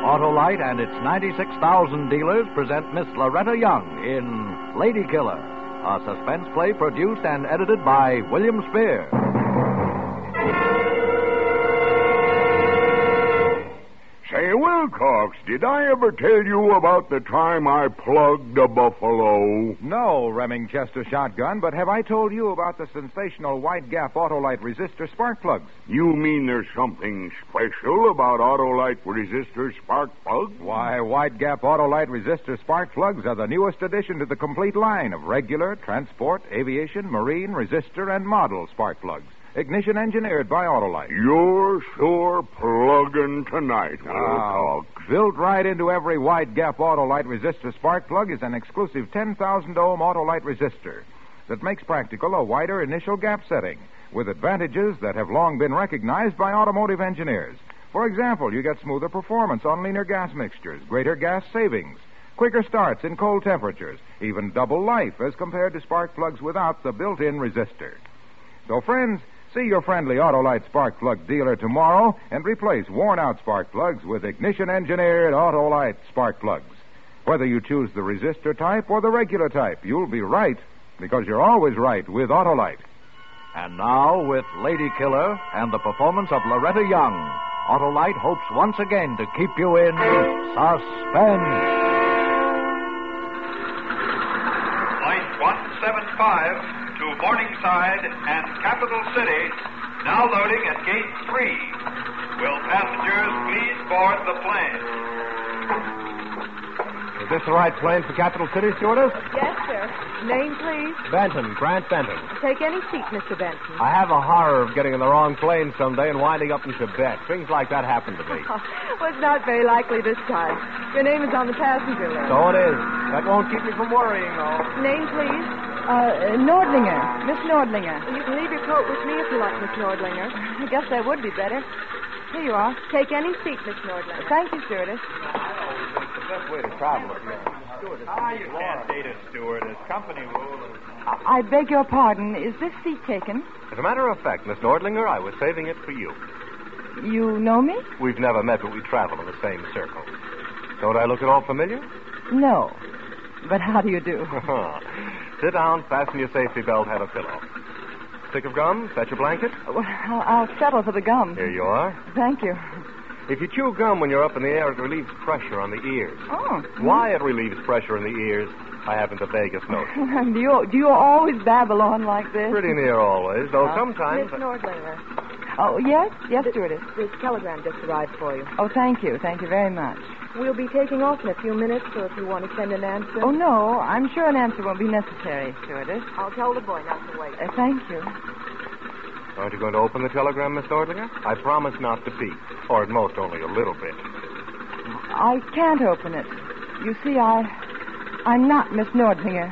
Autolite and its 96,000 dealers present Miss Loretta Young in Lady Killer, a suspense play produced and edited by William Spear. Say, Wilcox, did I ever tell you about the time I plugged a buffalo? No, Remingchester shotgun, but have I told you about the sensational wide gap Autolite resistor spark plugs? You mean there's something special about Autolite resistor spark plugs? Why, wide gap Autolite resistor spark plugs are the newest addition to the complete line of regular, transport, aviation, marine, resistor, and model spark plugs. Ignition engineered by Autolite. You're sure plugging tonight, Wilcox. Built right into every wide gap Autolite resistor spark plug is an exclusive 10,000 ohm Autolite resistor that makes practical a wider initial gap setting with advantages that have long been recognized by automotive engineers. For example, you get smoother performance on leaner gas mixtures, greater gas savings, quicker starts in cold temperatures, even double life as compared to spark plugs without the built-in resistor. So, friends, see your friendly Autolite spark plug dealer tomorrow and replace worn-out spark plugs with ignition-engineered Autolite spark plugs. Whether you choose the resistor type or the regular type, you'll be right, because you're always right with Autolite. And now, with Lady Killer and the performance of Loretta Young, Autolite hopes once again to keep you in suspense. Flight 175 to Morningside and Capital City, now loading at Gate 3. Will passengers please board the plane? Is this the right plane for Capital City, stewardess? Yes, sir. Name, please. Benton, Grant Benton. Take any seat, Mr. Benton. I have a horror of getting in the wrong plane someday and winding up in Tibet. Things like that happen to me. Well, it's not very likely this time. Your name is on the passenger list. So it is. That won't keep me from worrying, though. Name, please. Nordlinger. Miss Nordlinger. You can leave your coat with me if you like, Miss Nordlinger. I guess that would be better. Here you are. Take any seat, Miss Nordlinger. Thank you, stewardess. The best way to travel is You can't date a stewardess. Company rule is... I beg your pardon. Is this seat taken? As a matter of fact, Miss Nordlinger, I was saving it for you. You know me? We've never met, but we travel in the same circle. Don't I look at all familiar? No. But how do you do? Sit down, fasten your safety belt, have a pillow. Stick of gum? Is that your blanket? Well, I'll settle for the gum. Here you are. Thank you. If you chew gum when you're up in the air, it relieves pressure on the ears. Oh. Why it relieves pressure in the ears, I haven't the vaguest notion. Do you always babble on like this? Pretty near always, though sometimes... Miss Nordlinger. Oh, yes? Yes, stewardess. This telegram just arrived for you. Oh, thank you. Thank you very much. We'll be taking off in a few minutes, so if you want to send an answer... Oh, no. I'm sure an answer won't be necessary, stewardess. I'll tell the boy not to wait. Thank you. Aren't you going to open the telegram, Miss Nordlinger? I promise not to peek, or at most only a little bit. I can't open it. You see, I'm not Miss Nordlinger.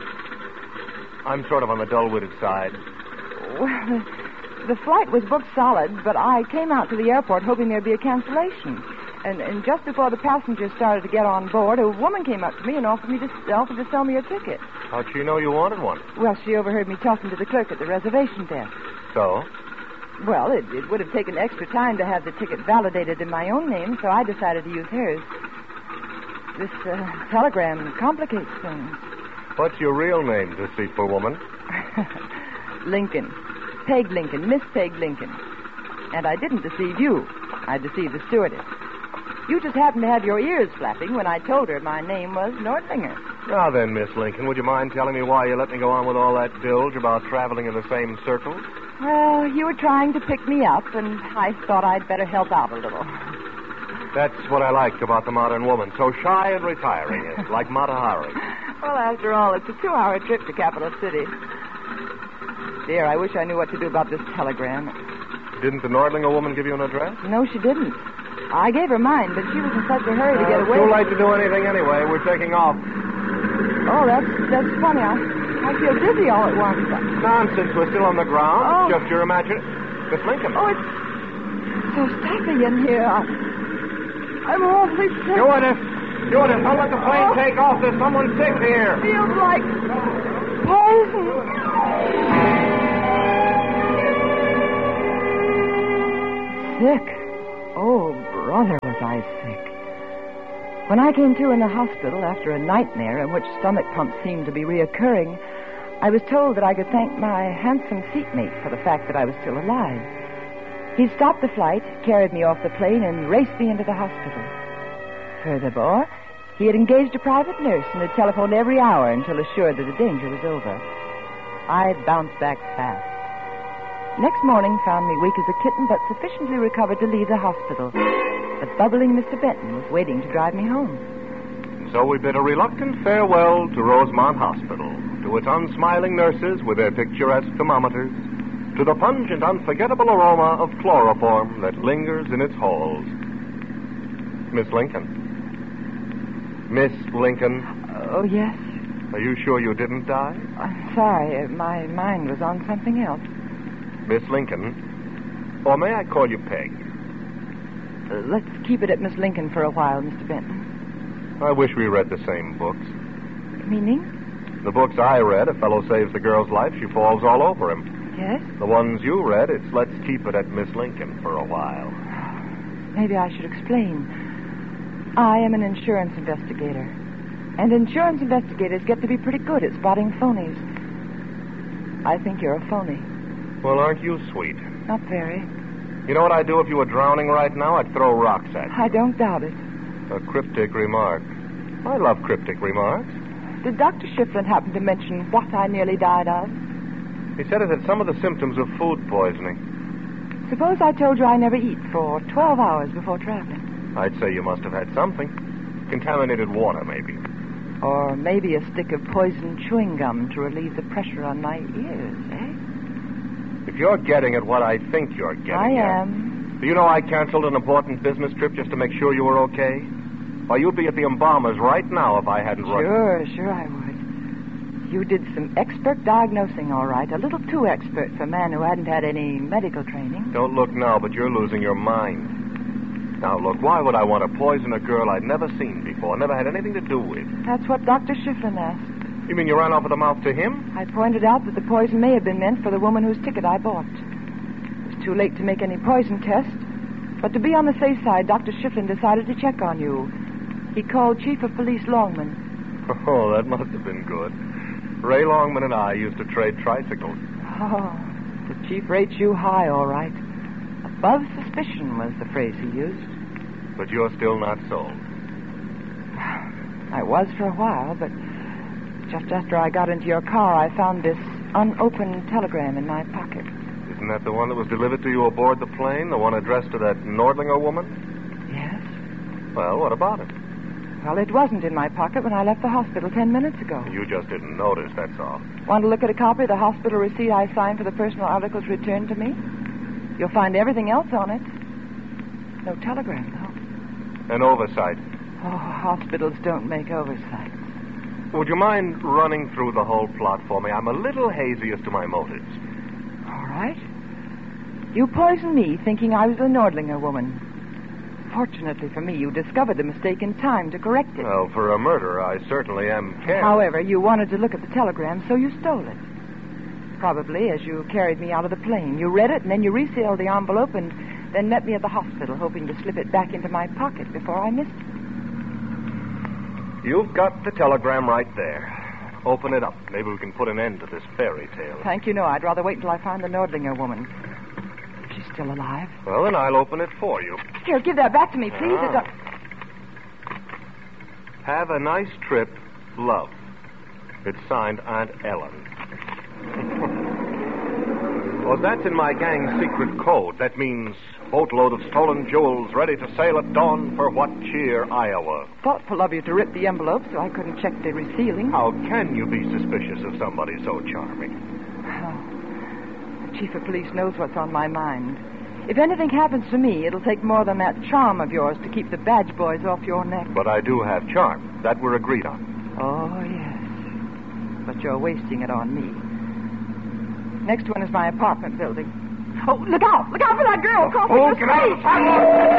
I'm sort of on the dull-witted side. Well, the flight was booked solid, but I came out to the airport hoping there'd be a cancellation. And just before the passengers started to get on board, a woman came up to me and offered to sell me a ticket. How'd she know you wanted one? Well, she overheard me talking to the clerk at the reservation desk. So? Well, it would have taken extra time to have the ticket validated in my own name, so I decided to use hers. This telegram complicates things. What's your real name, deceitful woman? Lincoln. Peg Lincoln. Miss Peg Lincoln. And I didn't deceive you. I deceived the stewardess. You just happened to have your ears flapping when I told her my name was Nordlinger. Now then, Miss Lincoln, would you mind telling me why you let me go on with all that bilge about traveling in the same circles? Well, you were trying to pick me up, and I thought I'd better help out a little. That's what I like about the modern woman. So shy and retiring, like Mata Hari. Well, after all, it's a 2-hour trip to Capital City. Dear, I wish I knew what to do about this telegram. Didn't the Nordlinger woman give you an address? No, she didn't. I gave her mine, but she was in such a hurry to get away. Too late to do anything anyway. We're taking off. Oh, that's funny. I feel dizzy all at once. Nonsense. We're still on the ground. Oh. Just your imagination. Miss Lincoln. Oh, it's so stuffy in here. I'm awfully sick. Stewardess, don't let the plane take off. There's someone sick here. Feels like poison. Sick? Oh, brother, was I sick. When I came to in the hospital after a nightmare in which stomach pumps seemed to be reoccurring, I was told that I could thank my handsome seatmate for the fact that I was still alive. He stopped the flight, carried me off the plane, and raced me into the hospital. Furthermore, he had engaged a private nurse and had telephoned every hour until assured that the danger was over. I bounced back fast. Next morning found me weak as a kitten, but sufficiently recovered to leave the hospital. The bubbling Mr. Benton was waiting to drive me home. So we bid a reluctant farewell to Rosemont Hospital, to its unsmiling nurses with their picturesque thermometers, to the pungent, unforgettable aroma of chloroform that lingers in its halls. Miss Lincoln. Miss Lincoln. Oh, yes. Are you sure you didn't die? I'm sorry. My mind was on something else. Miss Lincoln. Or may I call you Peg? Let's keep it at Miss Lincoln for a while, Mr. Benton. I wish we read the same books. Meaning? The books I read, a fellow saves the girl's life, she falls all over him. Yes? The ones you read, it's let's keep it at Miss Lincoln for a while. Maybe I should explain. I am an insurance investigator. And insurance investigators get to be pretty good at spotting phonies. I think you're a phony. Well, aren't you sweet? Not very. You know what I'd do if you were drowning right now? I'd throw rocks at you. I don't doubt it. A cryptic remark. I love cryptic remarks. Did Dr. Shiflin happen to mention what I nearly died of? He said it had some of the symptoms of food poisoning. Suppose I told you I never eat for 12 hours before traveling. I'd say you must have had something. Contaminated water, maybe. Or maybe a stick of poisoned chewing gum to relieve the pressure on my ears, eh? If you're getting at what I think you're getting I at... am. Do you know I canceled an important business trip just to make sure you were okay? Why, you'd be at the embalmers right now if I hadn't run... Sure I would. You did some expert diagnosing, all right. A little too expert for a man who hadn't had any medical training. Don't look now, but you're losing your mind. Now, look, why would I want to poison a girl I'd never seen before, never had anything to do with? That's what Dr. Shiflin asked. You mean you ran off of the mouth to him? I pointed out that the poison may have been meant for the woman whose ticket I bought. It was too late to make any poison test, but to be on the safe side, Dr. Shiflin decided to check on you. He called Chief of Police Longman. Oh, that must have been good. Ray Longman and I used to trade tricycles. Oh, the chief rates you high, all right. Above suspicion was the phrase he used. But you're still not sold. I was for a while, but just after I got into your car, I found this unopened telegram in my pocket. Isn't that the one that was delivered to you aboard the plane? The one addressed to that Nordlinger woman? Yes. Well, what about it? Well, it wasn't in my pocket when I left the hospital 10 minutes ago. You just didn't notice, that's all. Want to look at a copy of the hospital receipt I signed for the personal articles returned to me? You'll find everything else on it. No telegram, though. An oversight. Oh, hospitals don't make oversights. Would you mind running through the whole plot for me? I'm a little hazy as to my motives. All right. You poisoned me thinking I was the Nordlinger woman. Fortunately for me, you discovered the mistake in time to correct it. Well, for a murderer, I certainly am careless. However, you wanted to look at the telegram, so you stole it. Probably as you carried me out of the plane. You read it, and then you resealed the envelope, and then met me at the hospital, hoping to slip it back into my pocket before I missed it. You've got the telegram right there. Open it up. Maybe we can put an end to this fairy tale. Thank you, no. I'd rather wait until I find the Nordlinger woman. She's still alive. Well, then I'll open it for you. Here, give that back to me, please. Have a nice trip, love. It's signed Aunt Ellen. Well, that's in my gang's secret code. That means boatload of stolen jewels ready to sail at dawn for what cheer, Iowa. Thoughtful of you to rip the envelope so I couldn't check the resealing. How can you be suspicious of somebody so charming? Oh, the chief of police knows what's on my mind. If anything happens to me, it'll take more than that charm of yours to keep the badge boys off your neck. But I do have charm. That we're agreed on. Oh, yes. But you're wasting it on me. Next one is my apartment building. Oh, look out! Look out for that girl crossing the street!